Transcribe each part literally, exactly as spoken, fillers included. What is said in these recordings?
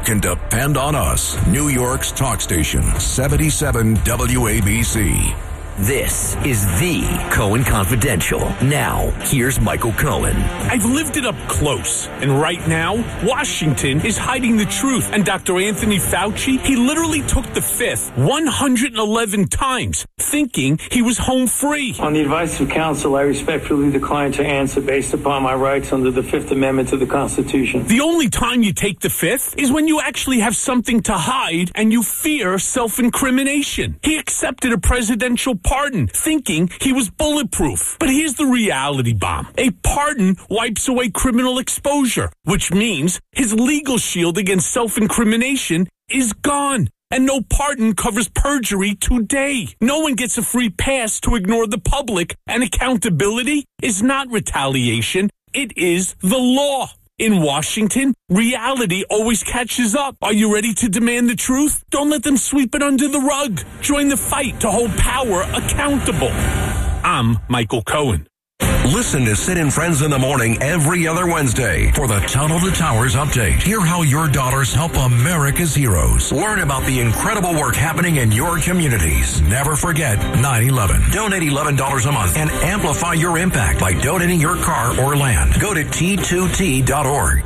can depend on us. New York's talk station, seventy-seven W A B C. This is the Cohen Confidential. Now, here's Michael Cohen. I've lived it up close, and right now, Washington is hiding the truth. And Doctor Anthony Fauci, he literally took the fifth one hundred eleven times, thinking he was home free. On the advice of counsel, I respectfully decline to answer based upon my rights under the Fifth Amendment to the Constitution. The only time you take the fifth is when you actually have something to hide and you fear self-incrimination. He accepted a presidential pardon, thinking he was bulletproof. But here's the reality bomb. A pardon wipes away criminal exposure, which means his legal shield against self-incrimination is gone. And no pardon covers perjury today. No one gets a free pass to ignore the public, and accountability is not retaliation. It is the law. In Washington, reality always catches up. Are you ready to demand the truth? Don't let them sweep it under the rug. Join the fight to hold power accountable. I'm Michael Cohen. Listen to Sid and Friends in the Morning every other Wednesday for the Tunnel to Towers update. Hear how your dollars help America's heroes. Learn about the incredible work happening in your communities. Never forget nine eleven. Donate eleven dollars a month and amplify your impact by donating your car or land. Go to T two T dot org.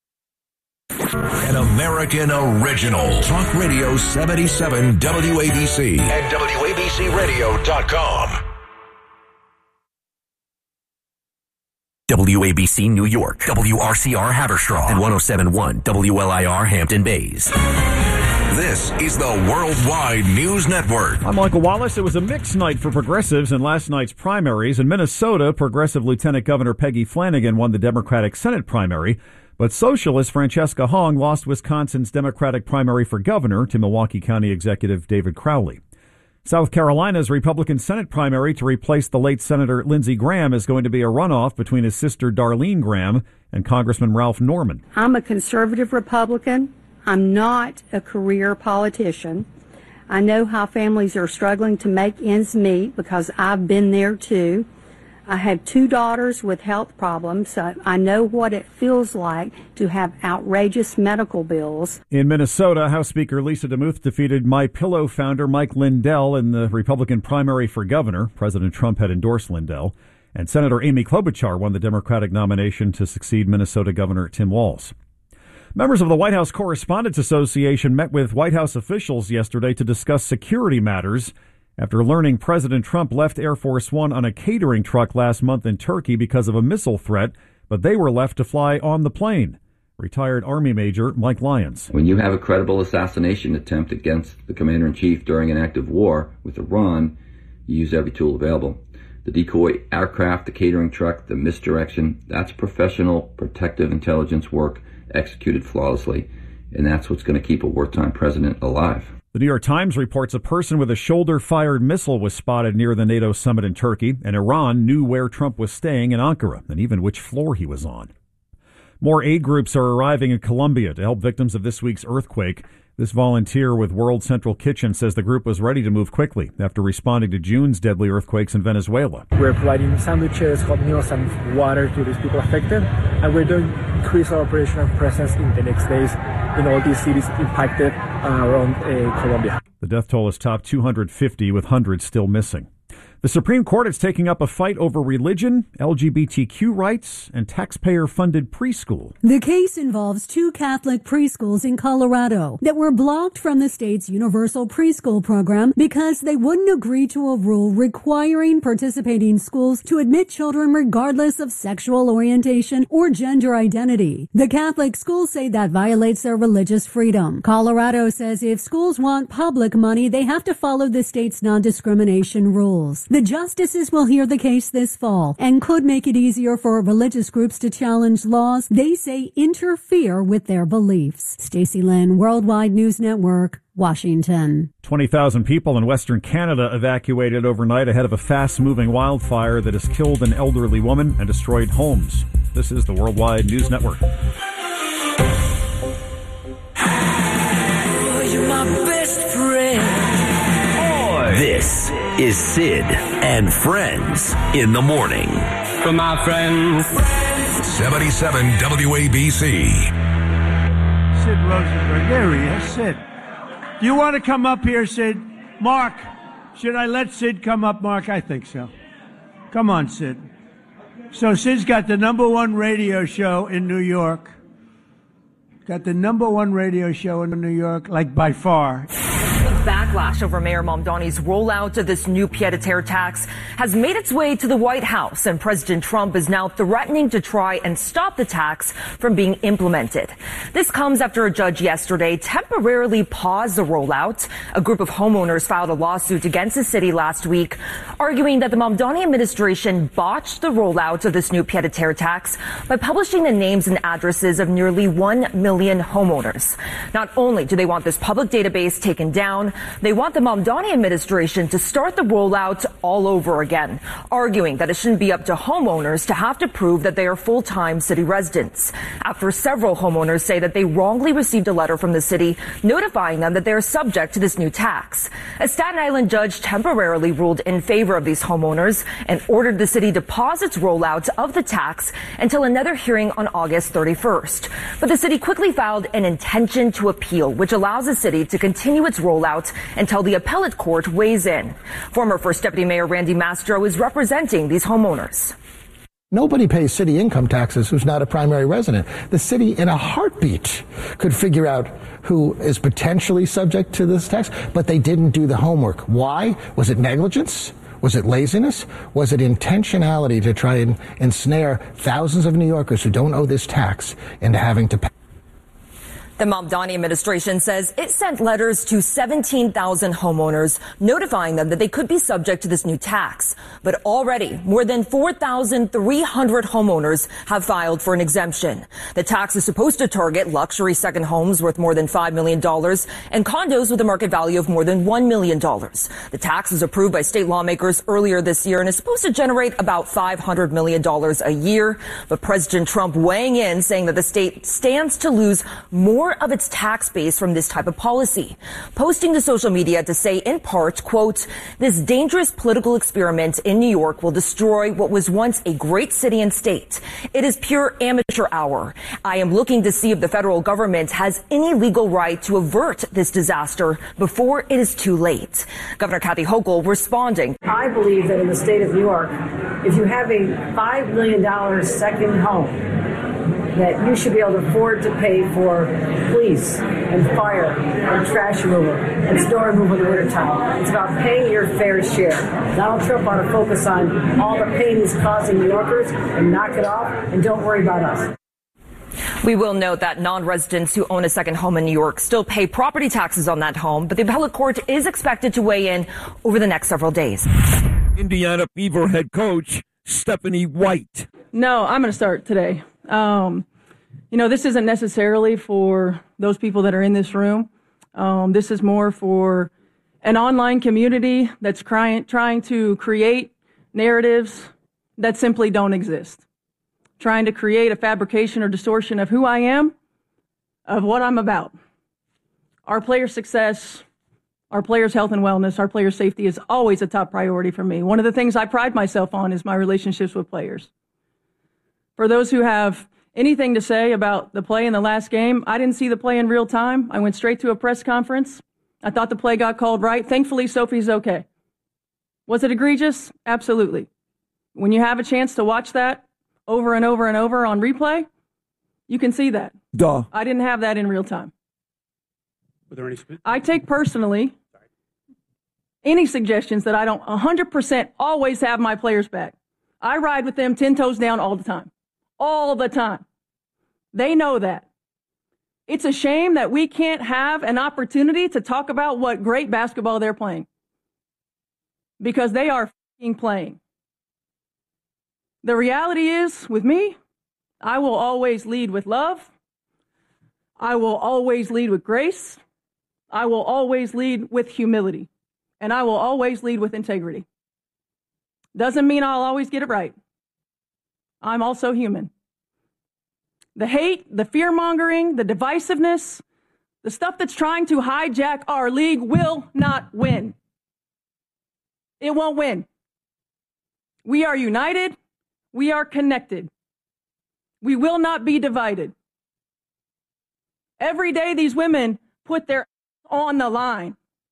An American original. Talk Radio seventy-seven W A B C and W A B C radio dot com. W A B C New York, W R C R Haverstraw, and one oh seven point one W L I R Hampton Bays. This is the Worldwide News Network. I'm Michael Wallace. It was a mixed night for progressives in last night's primaries. In Minnesota, progressive Lieutenant Governor Peggy Flanagan won the Democratic Senate primary, but socialist Francesca Hong lost Wisconsin's Democratic primary for governor to Milwaukee County Executive David Crowley. South Carolina's Republican Senate primary to replace the late Senator Lindsey Graham is going to be a runoff between his sister Darlene Graham and Congressman Ralph Norman. I'm a conservative Republican. I'm not a career politician. I know how families are struggling to make ends meet because I've been there too. I have two daughters with health problems, so I know what it feels like to have outrageous medical bills. In Minnesota, House Speaker Lisa DeMuth defeated MyPillow founder Mike Lindell in the Republican primary for governor. President Trump had endorsed Lindell. And Senator Amy Klobuchar won the Democratic nomination to succeed Minnesota Governor Tim Walz. Members of the White House Correspondents Association met with White House officials yesterday to discuss security matters after learning President Trump left Air Force One on a catering truck last month in Turkey because of a missile threat, but they were left to fly on the plane. Retired Army Major Mike Lyons. When you have a credible assassination attempt against the commander-in-chief during an act of war with Iran, you use every tool available. The decoy aircraft, the catering truck, the misdirection, that's professional protective intelligence work executed flawlessly, and that's what's going to keep a wartime president alive. The New York Times reports a person with a shoulder-fired missile was spotted near the NATO summit in Turkey, and Iran knew where Trump was staying in Ankara, and even which floor he was on. More aid groups are arriving in Colombia to help victims of this week's earthquake. This volunteer with World Central Kitchen says the group was ready to move quickly after responding to June's deadly earthquakes in Venezuela. We're providing sandwiches, hot meals, and water to these people affected, and we're doing increase our operational presence in the next days in all these cities impacted uh, around uh, Colombia. The death toll has topped two hundred fifty, with hundreds still missing. The Supreme Court is taking up a fight over religion, L G B T Q rights, and taxpayer-funded preschool. The case involves two Catholic preschools in Colorado that were blocked from the state's universal preschool program because they wouldn't agree to a rule requiring participating schools to admit children regardless of sexual orientation or gender identity. The Catholic schools say that violates their religious freedom. Colorado says if schools want public money, they have to follow the state's non-discrimination rules. The justices will hear the case this fall and could make it easier for religious groups to challenge laws they say interfere with their beliefs. Stacey Lynn, Worldwide News Network, Washington. twenty thousand people in Western Canada evacuated overnight ahead of a fast-moving wildfire that has killed an elderly woman and destroyed homes. This is the Worldwide News Network. Oh, you're my best friend. This is Sid and Friends in the Morning. For my friends. seventy-seven W A B C. Sid Rosenberg. There he is, Sid. Do you want to come up here, Sid? Mark, should I let Sid come up, Mark? I think so. Come on, Sid. So Sid's got the number one radio show in New York. Got the number one radio show in New York, like by far. The backlash over Mayor Mamdani's rollout of this new pied-à-terre tax has made its way to the White House, and President Trump is now threatening to try and stop the tax from being implemented. This comes after a judge yesterday temporarily paused the rollout. A group of homeowners filed a lawsuit against the city last week, arguing that the Mamdani administration botched the rollout of this new pied-à-terre tax by publishing the names and addresses of nearly one million homeowners. Not only do they want this public database taken down, they want the Mamdani administration to start the rollout all over again, arguing that it shouldn't be up to homeowners to have to prove that they are full-time city residents. After several homeowners say that they wrongly received a letter from the city notifying them that they are subject to this new tax. A Staten Island judge temporarily ruled in favor of these homeowners and ordered the city to pause its rollout of the tax until another hearing on August thirty-first. But the city quickly filed an intention to appeal, which allows the city to continue its rollout until the appellate court weighs in. Former First Deputy Mayor Randy Mastro is representing these homeowners. Nobody pays city income taxes who's not a primary resident. The city, in a heartbeat, could figure out who is potentially subject to this tax, but they didn't do the homework. Why? Was it negligence? Was it laziness? Was it intentionality to try and ensnare thousands of New Yorkers who don't owe this tax into having to pay? The Mamdani administration says it sent letters to seventeen thousand homeowners notifying them that they could be subject to this new tax. But already, more than four thousand three hundred homeowners have filed for an exemption. The tax is supposed to target luxury second homes worth more than five million dollars and condos with a market value of more than one million dollars. The tax was approved by state lawmakers earlier this year and is supposed to generate about five hundred million dollars a year. But President Trump weighing in, saying that the state stands to lose more of its tax base from this type of policy, posting to social media to say in part, quote, "This dangerous political experiment in New York will destroy what was once a great city and state. It is pure amateur hour. I am looking to see if the federal government has any legal right to avert this disaster before it is too late." Governor Kathy Hochul responding. I believe that in the state of New York, if you have a five million dollars second home, that you should be able to afford to pay for police and fire and trash removal and snow removal in the wintertime. It's about paying your fair share. Donald Trump ought to focus on all the pain he's causing New Yorkers and knock it off, and don't worry about us. We will note that non-residents who own a second home in New York still pay property taxes on that home, but the appellate court is expected to weigh in over the next several days. Indiana Fever head coach Stephanie White. No, I'm going to start today. Um, you know, this isn't necessarily for those people that are in this room. Um, this is more for an online community that's trying, trying to create narratives that simply don't exist. Trying to create a fabrication or distortion of who I am, of what I'm about. Our players' success, our players' health and wellness, our players' safety is always a top priority for me. One of the things I pride myself on is my relationships with players. For those who have anything to say about the play in the last game, I didn't see the play in real time. I went straight to a press conference. I thought the play got called right. Thankfully, Sophie's okay. Was it egregious? Absolutely. When you have a chance to watch that over and over and over on replay, you can see that. Duh. I didn't have that in real time. Were there any? I take personally any suggestions that I don't one hundred percent always have my players back. I ride with them ten toes down all the time. All the time. They know that. It's a shame that we can't have an opportunity to talk about what great basketball they're playing. Because they are f***ing playing. The reality is, with me, I will always lead with love. I will always lead with grace. I will always lead with humility. And I will always lead with integrity. Doesn't mean I'll always get it right. I'm also human. The hate, the fear-mongering, the divisiveness, the stuff that's trying to hijack our league will not win. It won't win. We are united. We are connected. We will not be divided. Every day these women put their on the line.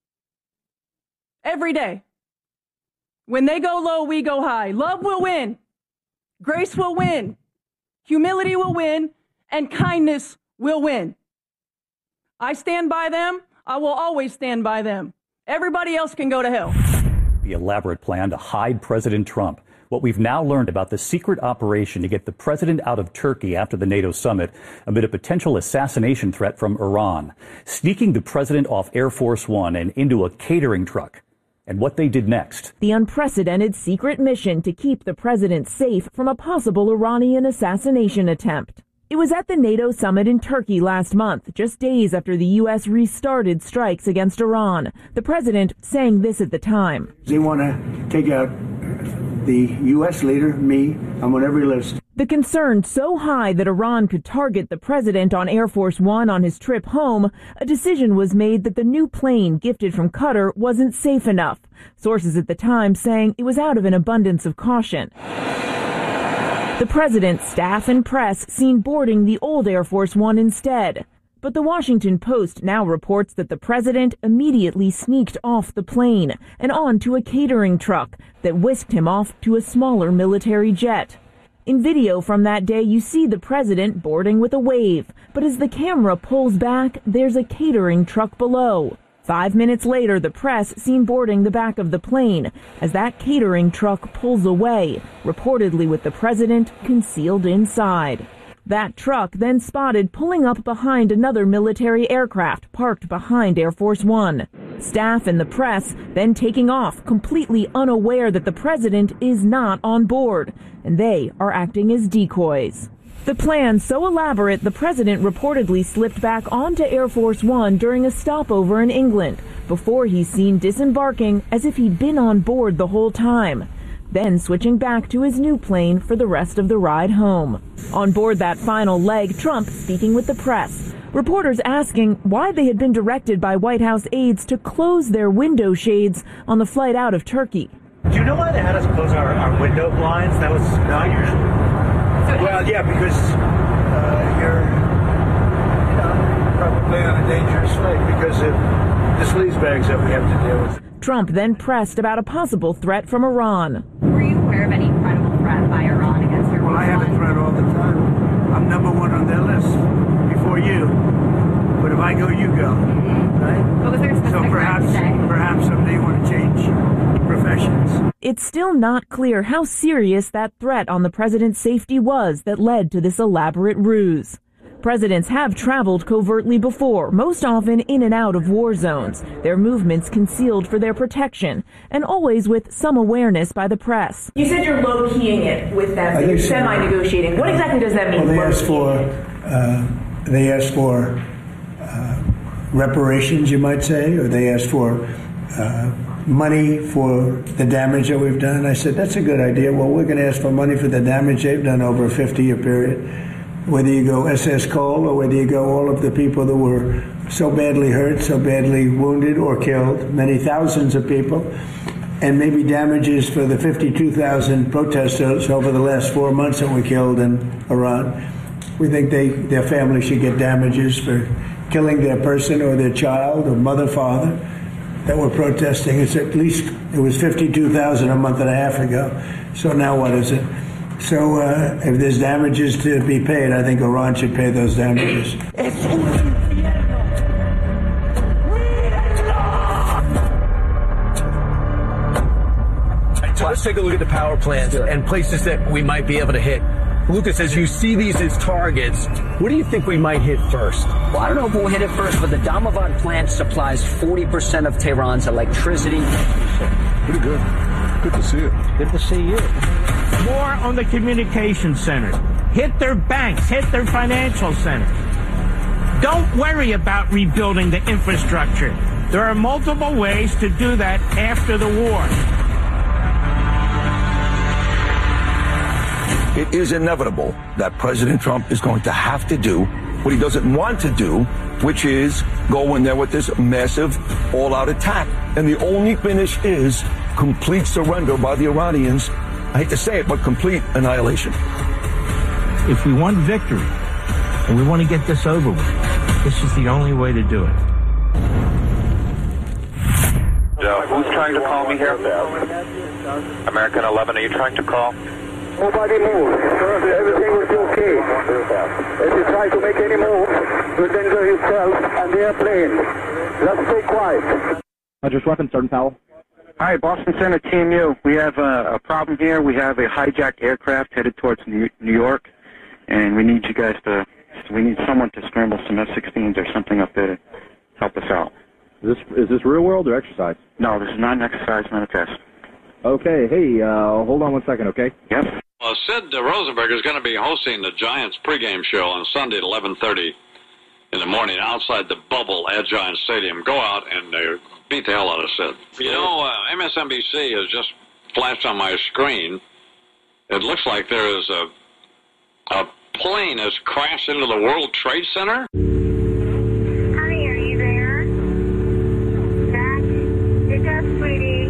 Every day. When they go low, we go high. Love will win. Grace will win. Humility will win. And kindness will win. I stand by them. I will always stand by them. Everybody else can go to hell. The elaborate plan to hide President Trump. What we've now learned about the secret operation to get the president out of Turkey after the NATO summit amid a potential assassination threat from Iran. Sneaking the president off Air Force One and into a catering truck. And what they did next. The unprecedented secret mission to keep the president safe from a possible Iranian assassination attempt. It was at the NATO summit in Turkey last month, just days after the U S restarted strikes against Iran. The president saying this at the time. They want to take out the U S leader, me. I'm on every list. The concern so high that Iran could target the president on Air Force One on his trip home, a decision was made that the new plane gifted from Qatar wasn't safe enough. Sources at the time saying it was out of an abundance of caution. The president's staff and press seen boarding the old Air Force One instead. But the Washington Post now reports that the president immediately sneaked off the plane and onto a catering truck that whisked him off to a smaller military jet. In video from that day, you see the president boarding with a wave, but as the camera pulls back, there's a catering truck below. Five minutes later, the press seen boarding the back of the plane as that catering truck pulls away, reportedly with the president concealed inside. That truck then spotted pulling up behind another military aircraft parked behind Air Force One. Staff and the press then taking off, completely unaware that the president is not on board, and they are acting as decoys. The plan so elaborate, the president reportedly slipped back onto Air Force One during a stopover in England, before he's seen disembarking as if he'd been on board the whole time, then switching back to his new plane for the rest of the ride home. On board that final leg, Trump speaking with the press. Reporters asking why they had been directed by White House aides to close their window shades on the flight out of Turkey. Do you know why they had us close our, our window blinds? That was not usual. Well, yeah, because uh, you're, you know, probably on a dangerous flight because of the sleaze bags that we have to deal with. Trump then pressed about a possible threat from Iran. Were you aware of any credible threat by Iran against your Well, I have a threat all the time. I'm number one on their list before you. But if I go, you go. Right? What was their specific so perhaps, perhaps someday you want to change professions. It's still not clear how serious that threat on the president's safety was that led to this elaborate ruse. Presidents have traveled covertly before, most often in and out of war zones, their movements concealed for their protection, and always with some awareness by the press. You said you're low-keying it with them, so you're semi-negotiating. What exactly does that mean? Well, they asked for, uh, they asked for uh, reparations, you might say, or they asked for uh, money for the damage that we've done. I said, that's a good idea. Well, we're going to ask for money for the damage they've done over a fifty-year period. Whether you go S S Cole or whether you go all of the people that were so badly hurt, so badly wounded or killed, many thousands of people, and maybe damages for the fifty-two thousand protesters over the last four months that were killed in Iran. We think they, their family should get damages for killing their person or their child or mother, father that were protesting. It's at least, it was fifty-two thousand a month and a half ago. So now what is it? So uh, if there's damages to be paid, I think Iran should pay those damages. So let's take a look at the power plants and places that we might be able to hit. Lucas, as you see these as targets, what do you think we might hit first? Well, I don't know if we'll hit it first, but the Damavand plant supplies forty percent of Tehran's electricity. Pretty good. Good to see you. Good to see you. More on the communication centers. Hit their banks. Hit their financial centers. Don't worry about rebuilding the infrastructure. There are multiple ways to do that after the war. It is inevitable that President Trump is going to have to do what he doesn't want to do, which is go in there with this massive all-out attack. And the only finish is complete surrender by the Iranians. I hate to say it, but complete annihilation. If we want victory, and we want to get this over with, This is the only way to do it. Joe, who's trying to call me here? American eleven, are you trying to call? Nobody moves. Everything will be okay. If you try to make any move, you'll danger yourself and the airplane. Just stay quiet. I just weapon, Sergeant Powell. All right, Boston Center, Team U. We have a, a problem here. We have a hijacked aircraft headed towards New, New York, and we need you guys to, we need someone to scramble some F sixteens or something up there to help us out. Is this, is this real world or exercise? No, this is not an exercise, not a test. Okay, hey, uh, hold on one second, okay? Yes. Uh, Sid uh, Rosenberg is going to be hosting the Giants pregame show on Sunday at eleven thirty in the morning outside the bubble at Giants Stadium. Go out and uh, beat the hell out of Sid. You know, uh, M S N B C has just flashed on my screen. It looks like there is a, a plane has crashed into the World Trade Center. Honey, are you there? Jack? Pick up, sweetie.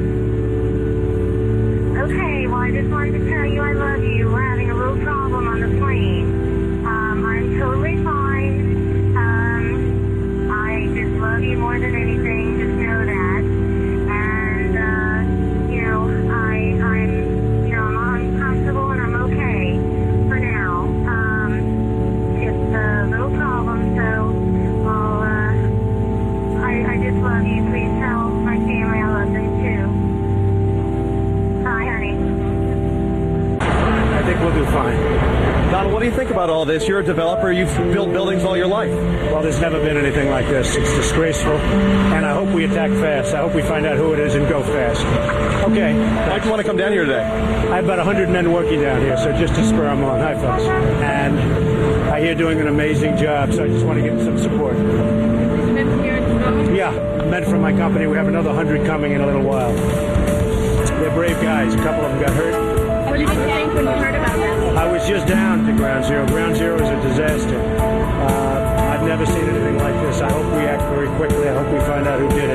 Okay, well, I just wanted to tell you I love you. We're having a little problem on the plane. Um, I'm totally fine. Um, I just love you more than anything. Just know that. And, uh, you know, I, I'm, you know, I'm comfortable and I'm okay for now. Um, it's a little problem, so, well, uh, I, I just love you. Please tell my family I love them too. Hi, honey. I think we'll do fine. Donald, what do you think about all this? You're a developer. You've built buildings all your life. Well, there's never been anything like this. It's disgraceful, and I hope we attack fast. I hope we find out who it is and go fast. Okay. Why'd you want to come down here today? I have about one hundred men working down here, so just to spur them on. Hi, folks. And I hear doing an amazing job, so I just want to give them some support. Yeah, men from my company. We have another one hundred coming in a little while. They're brave guys. A couple of them got hurt. What did you think when you heard about that? I was just down to Ground Zero. Ground Zero is a disaster. Uh, I've never seen anything like this. I hope we act very quickly. I hope we find out who did it.